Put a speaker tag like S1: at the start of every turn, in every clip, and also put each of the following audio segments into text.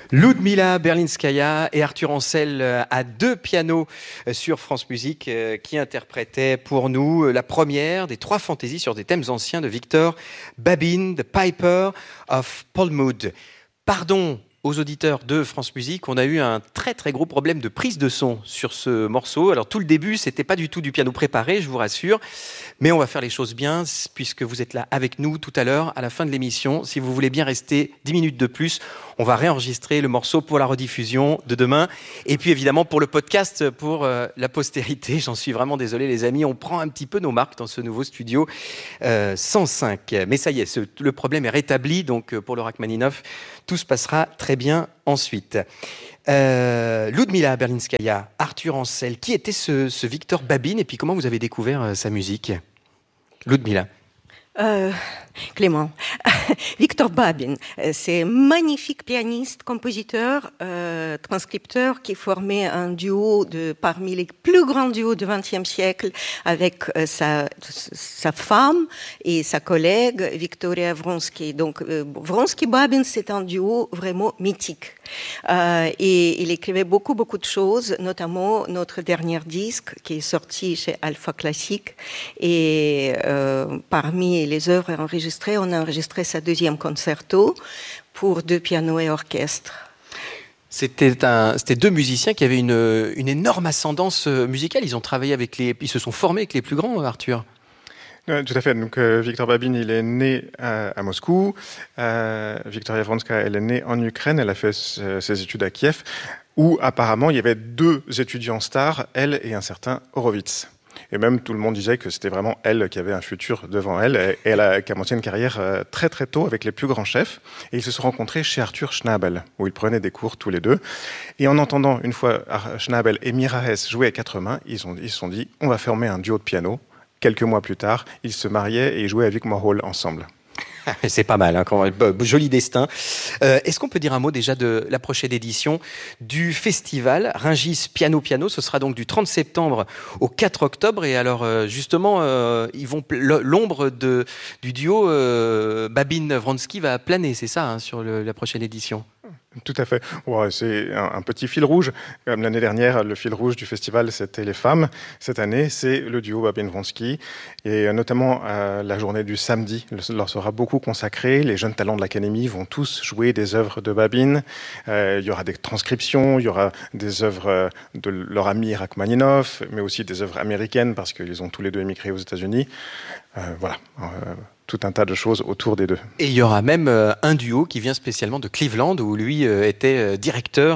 S1: Ludmila Berlinskaya et Arthur Ancel à deux pianos sur France Musique qui interprétaient pour nous la première des trois fantaisies sur des thèmes anciens de Victor Babin, The Piper of Polmwood. Pardon aux auditeurs de France Musique, on a eu un très très gros problème de prise de son sur ce morceau. Alors tout le début, c'était pas du tout du piano préparé, je vous rassure, mais on va faire les choses bien puisque vous êtes là avec nous tout à l'heure à la fin de l'émission. Si vous voulez bien rester 10 minutes de plus, on va réenregistrer le morceau pour la rediffusion de demain et puis évidemment pour le podcast pour la postérité. J'en suis vraiment désolé les amis, on prend un petit peu nos marques dans ce nouveau studio 105. Mais ça y est, le problème est rétabli, donc pour le Rachmaninov, tout se passera très bien ensuite. Ludmila Berlinskaya, Arthur Ancel, qui était ce Victor Babin et puis comment vous avez découvert sa musique? Ludmila.
S2: Clément. Victor Babin, c'est un magnifique pianiste, compositeur, transcripteur qui formait un duo parmi les plus grands duos du XXe siècle avec sa femme et sa collègue Victoria Vronsky. Donc Vronsky-Babin, c'est un duo vraiment mythique. Et il écrivait beaucoup de choses, notamment notre dernier disque qui est sorti chez Alpha Classique. Et parmi les œuvres enregistrées, on a enregistré sa deuxième concerto pour deux pianos et orchestre.
S1: C'était deux musiciens qui avaient une énorme ascendance musicale. Ils se sont formés avec les plus grands, Arthur.
S3: Tout à fait. Donc, Victor Babin, il est né à Moscou. Victoria Vronskaya, elle est née en Ukraine. Elle a fait ses études à Kiev, où apparemment il y avait deux étudiants stars, elle et un certain Horowitz. Et même tout le monde disait que c'était vraiment elle qui avait un futur devant elle. Et elle a commencé une carrière très très tôt avec les plus grands chefs. Et ils se sont rencontrés chez Arthur Schnabel, où ils prenaient des cours tous les deux. Et en entendant une fois Schnabel et Mira Hess jouer à quatre mains, ils se sont dit on va former un duo de piano. Quelques mois plus tard, ils se mariaient et ils jouaient avec Warhol ensemble.
S1: C'est pas mal, hein, joli destin. Est-ce qu'on peut dire un mot déjà de la prochaine édition du festival Rungis Piano Piano? Ce sera donc du 30 septembre au 4 octobre. Et alors justement, l'ombre du duo Babin-Vronsky va planer, c'est ça, hein, sur la prochaine édition?
S3: Tout à fait. Ouais, c'est un petit fil rouge. Comme l'année dernière, le fil rouge du festival, c'était les femmes. Cette année, c'est le duo Babin-Vronsky. Et notamment, la journée du samedi leur sera beaucoup consacrée. Les jeunes talents de l'Académie vont tous jouer des œuvres de Babin. Il y aura des transcriptions, il y aura des œuvres de leur ami Rachmaninov, mais aussi des œuvres américaines parce qu'ils ont tous les deux émigré aux États-Unis. Voilà. Tout un tas de choses autour des deux.
S1: Et il y aura même un duo qui vient spécialement de Cleveland, où lui était directeur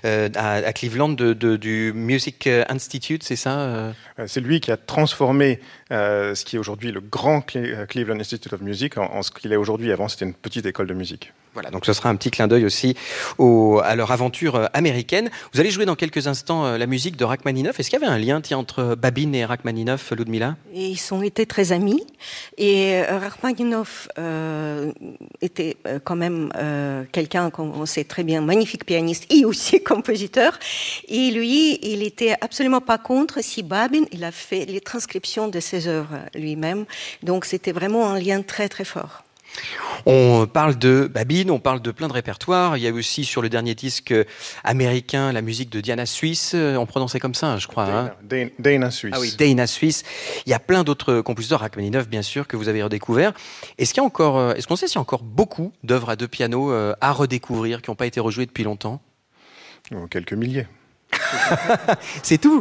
S1: à Cleveland du Music Institute, c'est ça?
S3: C'est lui qui a transformé ce qui est aujourd'hui le grand Cleveland Institute of Music en ce qu'il est aujourd'hui. Avant, c'était une petite école de musique.
S1: Voilà, donc ce sera un petit clin d'œil aussi à leur aventure américaine. Vous allez jouer dans quelques instants la musique de Rachmaninov. Est-ce qu'il y avait un lien entre Babin et Rachmaninov, Ludmila?
S2: Ils ont été très amis. Et Rachmaninov était quand même quelqu'un qu'on sait très bien, magnifique pianiste et aussi compositeur. Et lui, il était absolument pas contre si Babin, il a fait les transcriptions de ses œuvres lui-même. Donc c'était vraiment un lien très très fort.
S1: On parle de Babin, on parle de plein de répertoires. Il y a aussi sur le dernier disque américain la musique de Diana Suisse. On prononçait comme ça, je crois.
S3: Dana Suisse.
S1: Ah oui, Dana Suisse. Il y a plein d'autres compositeurs, Rachmaninov bien sûr, que vous avez redécouvert. Est-ce qu'on sait s'il y a encore beaucoup d'œuvres à deux pianos à redécouvrir qui n'ont pas été rejouées depuis longtemps?
S3: Quelques milliers.
S1: C'est tout.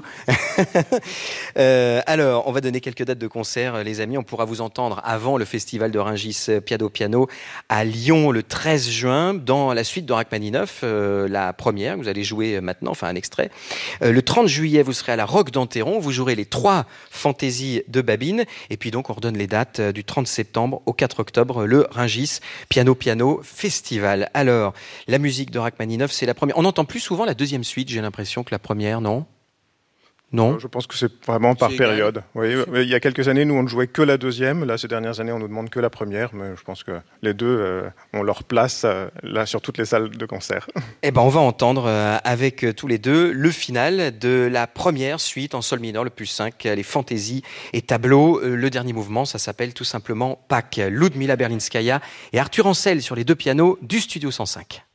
S1: Alors, on va donner quelques dates de concert, les amis. On pourra vous entendre avant le festival de Rungis Piano Piano à Lyon le 13 juin, dans la suite de Rachmaninov, la première, que vous allez jouer maintenant, enfin un extrait. Le 30 juillet, vous serez à la Roque d'Enterron. Vous jouerez les trois fantaisies de Babin. Et puis donc, on redonne les dates du 30 septembre au 4 octobre, le Rungis Piano Piano Festival. Alors, la musique de Rachmaninov, c'est la première. On entend plus souvent la deuxième suite, j'ai l'impression, que la première, non? Non.
S3: Je pense que c'est vraiment par période. Oui, il y a quelques années, nous, on ne jouait que la deuxième. Là, ces dernières années, on nous demande que la première. Mais je pense que les deux ont leur place là sur toutes les salles de concert.
S1: Eh ben, on va entendre avec tous les deux le final de la première suite en sol mineur, le plus 5, les fantaisies et tableaux. Le dernier mouvement, ça s'appelle tout simplement Pâques. Ludmila Berlinskaya et Arthur Ancel sur les deux pianos du Studio 105.